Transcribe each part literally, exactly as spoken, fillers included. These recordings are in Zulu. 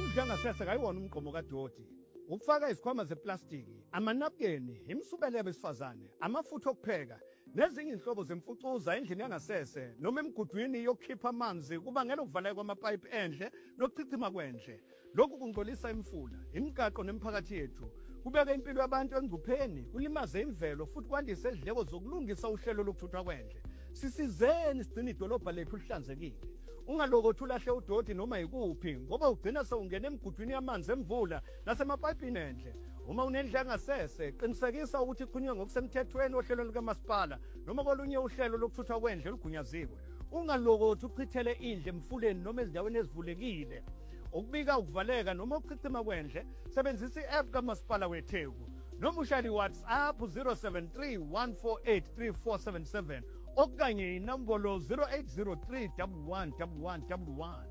indlu yangasese kayiwona umgqomo kaDodi. Ukufaka izikhwama zeplastiki, amanapkeni, imsubele yabesifazane, amafutha okupheka, nezinye inhlobo zemfucuza endlini yangasese noma emgudwini yokukhipha amanzi kubangela ukuvaleka kwamapipe endle nokuchithima kwendle. Lokhu kungcolisa imfula, imigaqo nemiphakathi yethu. Kubeka impilo yabantu engcupheni, kulimaze imvelo futhi kwandise izindleko zokulungisa uhlelo lokuthuthwa kwendle. Sisizeni sigcine idolobha lethu lihlanzekile. Ungalokothi ulahle uDodi noma yikuphi ngoba ugcina sewungena emgudwini yamanzi emvula nasemapayipini endle. Uma unendlu yangasese qinisekisa ukuthi iqhunywe ngokusemthethweni ohlelweni likamasipala noma kolunye uhlelo lokuthuthwa kwendle olugunyaziwe. Ungalokothi uchithele indle emfuleni noma ezindaweni ezivulekile. Ukubika ukuvaleka noma ukuchithima kwendle sebenzisa i-app kamasipala weTheku noma ushaya iWhatsApp zero seven three one four eight three four seven seven okanye inombolo zero eight zero three one one one one one.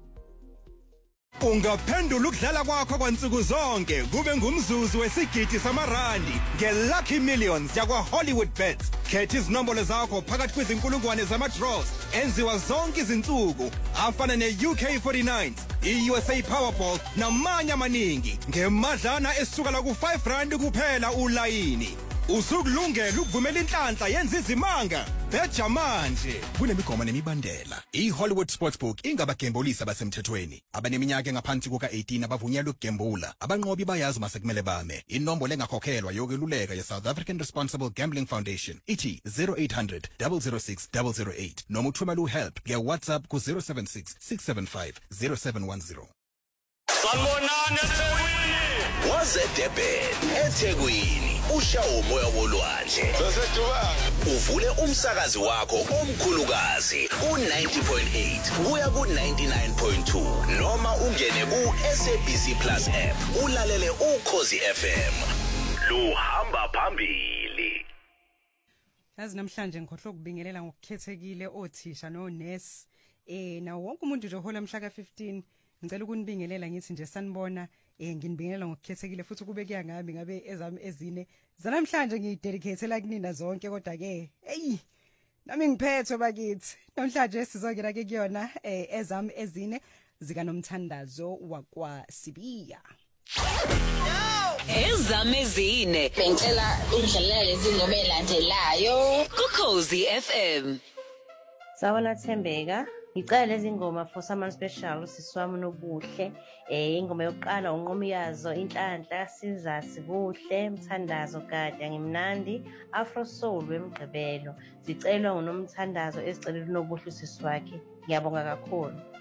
Ungaphendula ukudlala kwakho kwansuku zonke kube ngumzuzu wesigidi samarandi ngeLucky Millions yakwa Hollywoodbets. Khetha izinombolo zakho phakathi kwezinkulungwane zama-draws enziwa zonke izinsuku afana ne-U K forty-nine, i-U S A Powerball namanye amaningi ngemadlana esuka la ku five rand kuphela ulayini. Usukulungela ukuvumela inhlanhla yenza izimanga. Betha manje kunemigomo nemibandela. I-Hollywood Sportsbook ingabagembulisi abasemthethweni. Abaneminyaka engaphansi kuka-eighteen abavunyelwe ukugembula. Abanqobi bayazi masekumele bame. Inombolo engakhokhelwa yokweluleka ye-South African Responsible Gambling Foundation ithi zero eight hundred zero zero six zero zero eight noma uthumela uhelp nge-WhatsApp ku zero seven six six seven five zero seven one zero. Sanibonani eThekwini. WazeDurban eThekwini ushawa umoya wolwandle. Uvule umsakazi wakho omkhulukazi u ninety point eight kuya ku ninety-nine point two noma ungene ku S A B C Plus app ulalele uKhosi F M. Luhamba phambili. Yazi namhlanje ngikhohla ukubingelela ngokukhethekile othisha no nurse eh na wonke umuntu nje hola mhla ka fifteen. Ngicela ukunibingelela ngithi nje sanibona eh nginibingelela ngokukhethekile futhi kube kuya ngami ngabe ezami ezine zanamhlanje ngiyidedicatela kunina zonke kodwa ke hey nami ngiphethwe bakithi namhlanje sizongena ke kuyona eh ezami ezine zika nomthandazo wakwa Sibiya. Ezami ezine bengicela undlela lezi ngoma elandelayo kuKhosi F M. Sawona Thembeka ngicela lezi ngoma for someone special siswami nobuhle eh ingoma yokuqala unqomiyazo inhlanhla siza sibuhle mthandazo kade ngimnandi Afro Soul wemgqibelo zicelwa unomthandazo esiceleni nobuhle siswakhe ngiyabonga kakhulu.